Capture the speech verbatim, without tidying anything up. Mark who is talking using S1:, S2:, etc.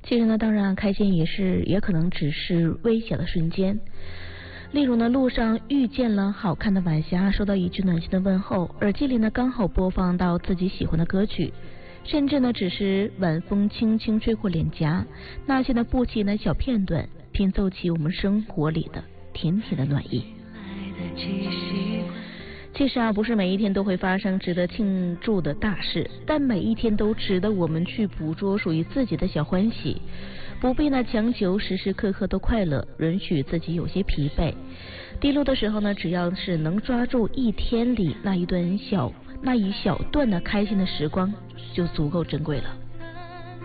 S1: 其实呢，当然开心也是，也可能只是微小的瞬间。例如呢，路上遇见了好看的晚霞，收到一句暖心的问候，耳机里呢刚好播放到自己喜欢的歌曲，甚至呢只是晚风轻轻吹过脸颊，那些呢不起眼的小片段，拼凑起我们生活里的甜甜的暖意。其实啊，不是每一天都会发生值得庆祝的大事，但每一天都值得我们去捕捉属于自己的小欢喜。不必呢强求时时刻刻都快乐，允许自己有些疲惫、低落的时候呢，只要是能抓住一天里那一段小那一小段的开心的时光，就足够珍贵了。